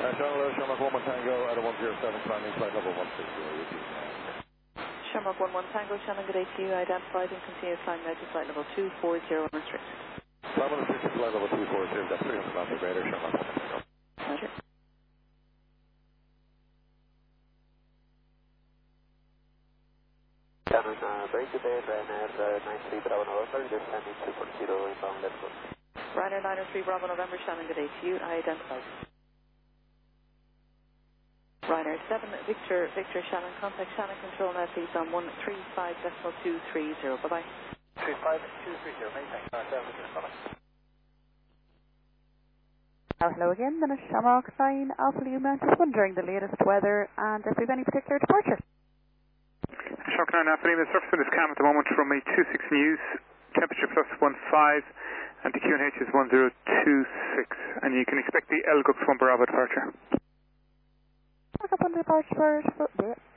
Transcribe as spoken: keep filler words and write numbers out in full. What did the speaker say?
Charlotte, Shamrock one one Tango at a one zero seven, climbing flight level one six zero. Shamrock one one Tango, Shannon, good day to you. Identified and continuous climb now to flight level two four zero unrestricted. Climb unrestricted, flight level two four zero, that's three hundred knots per radar, Shamrock one one Tango. Roger. Shannon, uh, very good day, Ryanair uh, nine three Bravo November, descending two four zero inbound level. Ryanair nine three Bravo November, Shannon, good day to you. I identified. Ryanair seven Victor, Victor Shannon, contact Shannon Control now please on one three five decimal two three zero. Bye bye. three five two three zero, many thanks. Uh, seven Victor, bye bye. Oh, hello again, then it's Shamrock nine Alpha Lima, just wondering the latest weather and if we have any particular departure. Shamrock nine Alpha Lima, surface wind is calm at the moment from a two six News, temperature plus one five, and the Q N H is one zero two six, and you can expect the L G U P S one Bravo departure. Look up on the departure for, yeah.